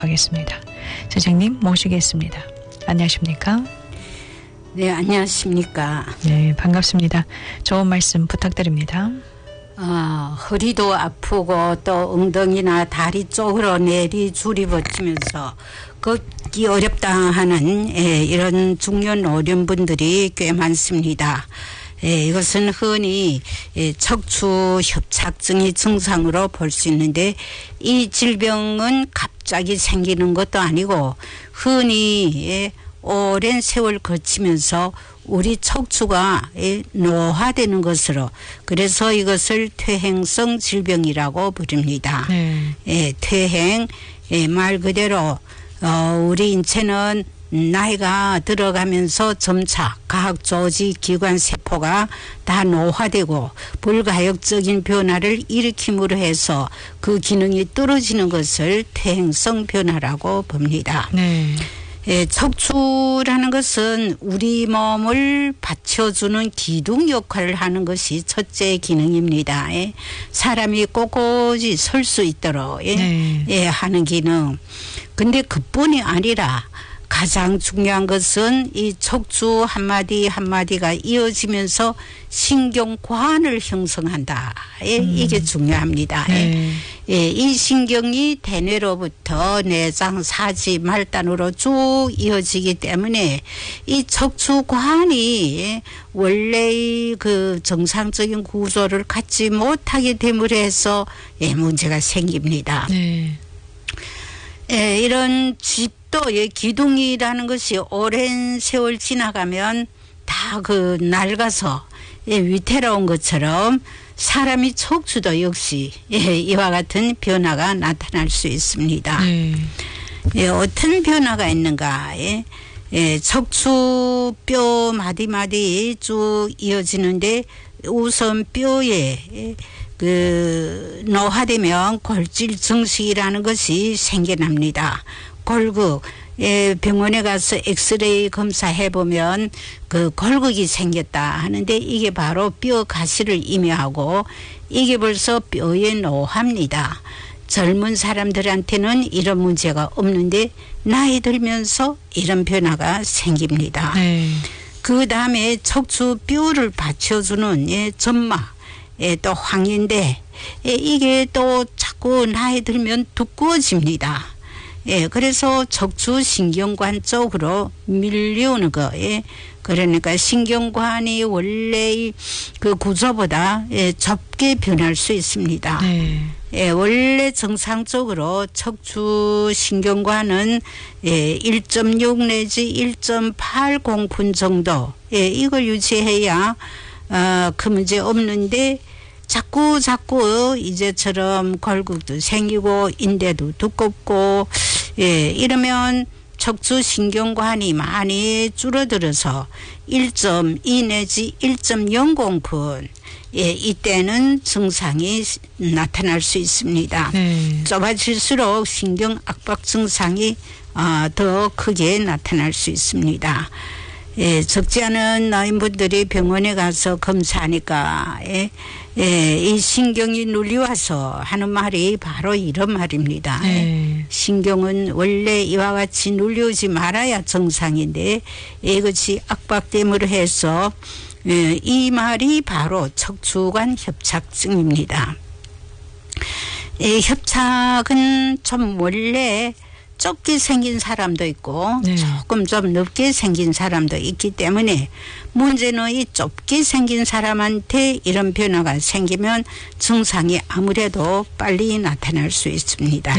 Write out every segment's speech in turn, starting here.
하겠습니다. 선생님 모시겠습니다. 안녕하십니까? 네, 안녕하십니까? 네, 반갑습니다. 좋은 말씀 부탁드립니다. 허리도 아프고 또 엉덩이나 다리 쪽으로 내리 줄이 버티면서 걷기 어렵다 하는 이런 중년노령분들이 꽤 많습니다. 이것은 흔히 척추 협착증의 증상으로 볼 수 있는데, 이 질병은 갑자기 생기는 것도 아니고 흔히 오랜 세월 거치면서 우리 척추가 노화되는 것으로, 그래서 이것을 퇴행성 질병이라고 부릅니다. 퇴행, 말 그대로 우리 인체는 나이가 들어가면서 점차 각 조직, 기관, 세포가 다 노화되고 불가역적인 변화를 일으킴으로 해서 그 기능이 떨어지는 것을 퇴행성 변화라고 봅니다. 척추라는 것은 우리 몸을 받쳐주는 기둥 역할을 하는 것이 첫째 기능입니다. 사람이 꼿꼿이 설 수 있도록 하는 기능. 근데 그뿐이 아니라 가장 중요한 것은 이 척추 한마디 한마디가 이어지면서 신경관을 형성한다. 이게 중요합니다. 이 신경이 대뇌로부터 내장, 사지, 말단으로 쭉 이어지기 때문에 이 척추관이 원래의 그 정상적인 구조를 갖지 못하게 됨으로 해서 문제가 생깁니다. 이런 또 기둥이라는 것이 오랜 세월 지나가면 다 그 낡아서 위태로운 것처럼 사람이 척추도 역시 이와 같은 변화가 나타날 수 있습니다. 어떤 변화가 있는가? 척추뼈 마디마디 쭉 이어지는데, 우선 뼈에 그 노화되면 골질 증식이라는 것이 생겨납니다. 골극, 병원에 가서 엑스레이 검사해 보면 그 골극이 생겼다 하는데, 이게 바로 뼈 가시를 의미하고 이게 벌써 뼈의 노화입니다. 젊은 사람들한테는 이런 문제가 없는데 나이 들면서 이런 변화가 생깁니다. 그 다음에 척추 뼈를 받쳐주는 점막, 또 황인대, 이게 또 자꾸 나이 들면 두꺼워집니다. 그래서 척추 신경관 쪽으로 밀려오는 거. 그러니까 신경관이 원래의 그 구조보다 좁게 변할 수 있습니다. 원래 정상적으로 척추 신경관은 1.6 내지 1.8 공분 정도, 이걸 유지해야 그 문제 없는데, 자꾸 이제처럼 골극도 생기고 인대도 두껍고 이러면 척추 신경관이 많이 줄어들어서 1.2 내지 1.0 공분, 이때는 증상이 나타날 수 있습니다. 좁아질수록 신경 압박 증상이 더 크게 나타날 수 있습니다. 적지 않은 노인분들이 병원에 가서 검사하니까 이 신경이 눌려와서 하는 말이 바로 이런 말입니다. 신경은 원래 이와 같이 눌려오지 말아야 정상인데 이것이 압박됨으로 해서 이 말이 바로 척추관 협착증입니다. 협착은 좀 원래 좁게 생긴 사람도 있고 조금 좀 넓게 생긴 사람도 있기 때문에, 문제는 이 좁게 생긴 사람한테 이런 변화가 생기면 증상이 아무래도 빨리 나타날 수 있습니다.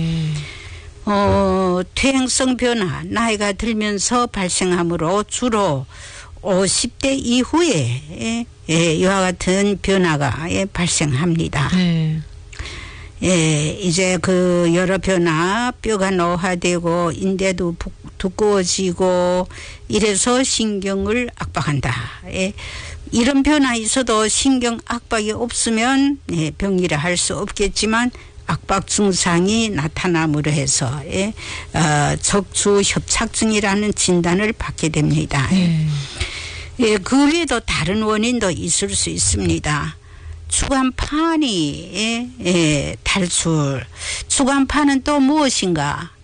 퇴행성 변화, 나이가 들면서 발생하므로 주로 50대 이후에 이와 같은 변화가 발생합니다. 이제 그 여러 변화, 뼈가 노화되고 인대도 두꺼워지고 이래서 신경을 압박한다. 이런 변화 있어도 신경 압박이 없으면 병이라 할 수 없겠지만, 압박 증상이 나타남으로 해서 척추 협착증이라는 진단을 받게 됩니다. 그 외에도 다른 원인도 있을 수 있습니다. 추간판이 탈출. 추간판은 또 무엇인가?